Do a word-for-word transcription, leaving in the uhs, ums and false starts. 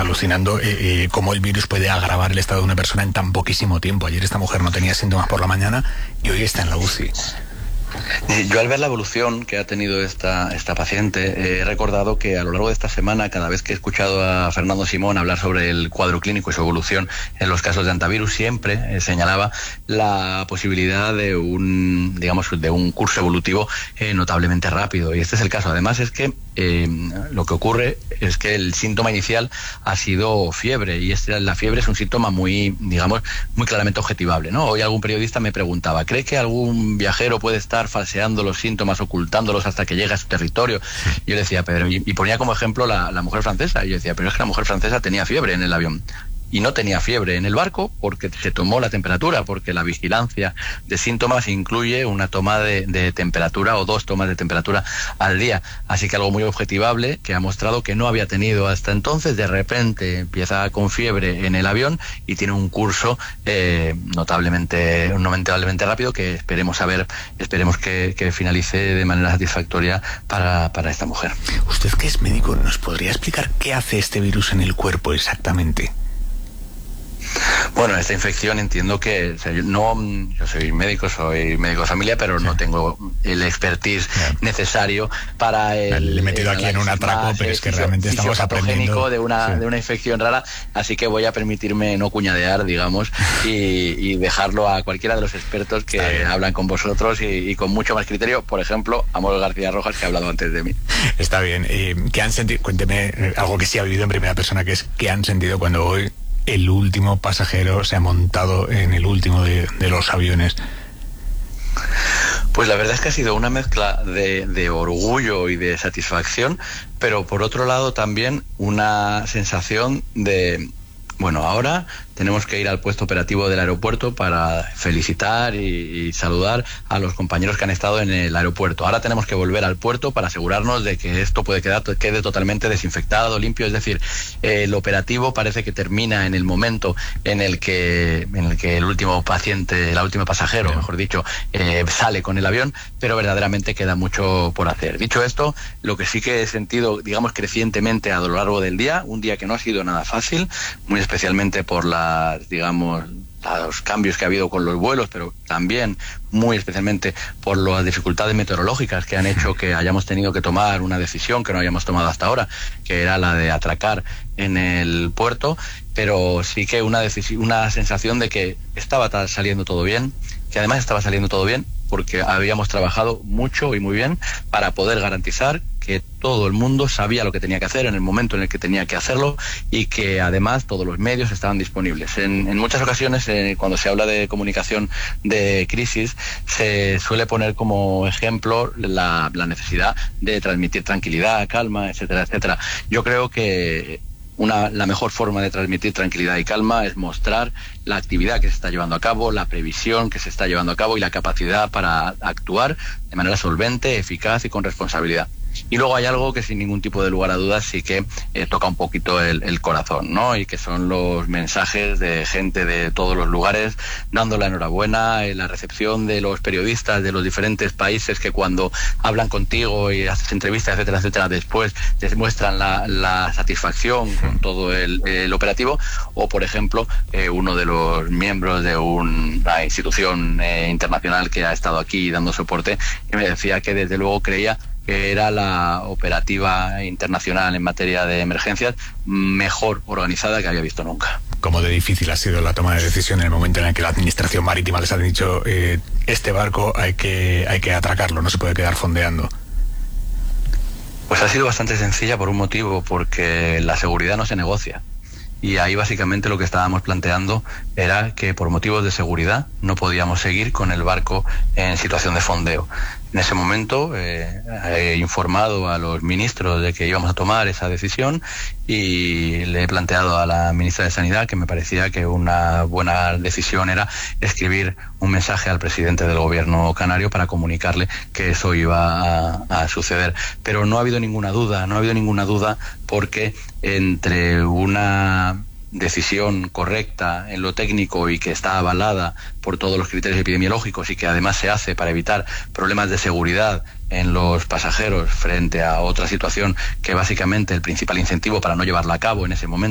alucinando eh, eh, cómo el virus puede agravar el estado de una persona en tan poquísimo tiempo. Ayer esta mujer no tenía síntomas por la mañana y hoy está en la U C I. Yo, al ver la evolución que ha tenido esta, esta paciente, eh, he recordado que a lo largo de esta semana, cada vez que he escuchado a Fernando Simón hablar sobre el cuadro clínico y su evolución en los casos de antivirus, siempre eh, señalaba la posibilidad de un, digamos, de un curso evolutivo eh, notablemente rápido. Y este es el caso. Además, es que eh, lo que ocurre es que el síntoma inicial ha sido fiebre, y este, la fiebre es un síntoma muy, digamos, muy claramente objetivable, ¿no? Hoy algún periodista me preguntaba, ¿cree que algún viajero puede estar falseando los síntomas, ocultándolos hasta que llegue a su territorio? Yo le decía, pero, y, y ponía como ejemplo la, la mujer francesa, y yo decía, pero es que la mujer francesa tenía fiebre en el avión. Y no tenía fiebre en el barco porque se tomó la temperatura, porque la vigilancia de síntomas incluye una toma de, de temperatura o dos tomas de temperatura al día. Así que algo muy objetivable, que ha mostrado que no había tenido hasta entonces. De repente empieza con fiebre en el avión y tiene un curso eh, notablemente, notablemente rápido, que esperemos a ver, esperemos que, que finalice de manera satisfactoria para, para esta mujer. Usted, que es médico, ¿nos podría explicar qué hace este virus en el cuerpo exactamente? Bueno, esta infección entiendo que, o sea, yo, no, yo soy médico, soy médico de familia, pero sí, no tengo el expertise yeah. necesario para el... Le he metido aquí en un atraco, pero es que realmente estamos aprendiendo de una, sí. de una infección rara, así que voy a permitirme no cuñadear, digamos, y, y dejarlo a cualquiera de los expertos que hablan con vosotros y, y con mucho más criterio. Por ejemplo, Amor García Rojas, que ha hablado antes de mí. Está bien. Eh, ¿Qué han sentido? Cuénteme algo que sí ha vivido en primera persona, que es ¿qué han sentido cuando hoy el último pasajero se ha montado en el último de, de los aviones? Pues la verdad es que ha sido una mezcla de, de orgullo y de satisfacción, pero por otro lado también una sensación de, bueno, ahora tenemos que ir al puesto operativo del aeropuerto para felicitar y, y saludar a los compañeros que han estado en el aeropuerto. Ahora tenemos que volver al puerto para asegurarnos de que esto puede quedar, quede totalmente desinfectado, limpio. Es decir, eh, el operativo parece que termina en el momento en el que, en el que el último paciente, el último pasajero, Bien. mejor dicho, eh, sale con el avión, pero verdaderamente queda mucho por hacer. Dicho esto, lo que sí que he sentido, digamos, crecientemente a lo largo del día, un día que no ha sido nada fácil, muy especialmente por la digamos, los cambios que ha habido con los vuelos, pero también muy especialmente por las dificultades meteorológicas que han hecho que hayamos tenido que tomar una decisión que no hayamos tomado hasta ahora, que era la de atracar en el puerto, pero sí que una, una sensación de que estaba saliendo todo bien, que además estaba saliendo todo bien porque habíamos trabajado mucho y muy bien para poder garantizar que todo el mundo sabía lo que tenía que hacer en el momento en el que tenía que hacerlo, y que además todos los medios estaban disponibles. En, en muchas ocasiones, eh, cuando se habla de comunicación de crisis, se suele poner como ejemplo la, la necesidad de transmitir tranquilidad, calma, etcétera, etcétera. Yo creo que Una, la mejor forma de transmitir tranquilidad y calma es mostrar la actividad que se está llevando a cabo, la previsión que se está llevando a cabo y la capacidad para actuar de manera solvente, eficaz y con responsabilidad. Y luego hay algo que sin ningún tipo de lugar a dudas sí que eh, toca un poquito el, el corazón, ¿no? Y que son los mensajes de gente de todos los lugares dando la enhorabuena, eh, la recepción de los periodistas de los diferentes países que cuando hablan contigo y haces entrevistas, etcétera, etcétera, después te muestran la, la satisfacción con todo el, el operativo. O, por ejemplo, eh, uno de los miembros de una institución eh, internacional que ha estado aquí dando soporte, que me decía que desde luego creía que era la operativa internacional en materia de emergencias mejor organizada que había visto nunca. ¿Cómo de difícil ha sido la toma de decisión en el momento en el que la Administración Marítima les ha dicho eh, este barco hay que, hay que atracarlo, no se puede quedar fondeando? Pues ha sido bastante sencilla por un motivo, porque la seguridad no se negocia. Y ahí básicamente lo que estábamos planteando era que por motivos de seguridad no podíamos seguir con el barco en situación de fondeo. En ese momento eh, he informado a los ministros de que íbamos a tomar esa decisión y le he planteado a la ministra de Sanidad que me parecía que una buena decisión era escribir un mensaje al presidente del gobierno canario para comunicarle que eso iba a, a suceder. Pero no ha habido ninguna duda, no ha habido ninguna duda porque entre una decisión correcta en lo técnico y que está avalada por todos los criterios epidemiológicos y que además se hace para evitar problemas de seguridad en los pasajeros frente a otra situación que básicamente el principal incentivo para no llevarla a cabo en ese momento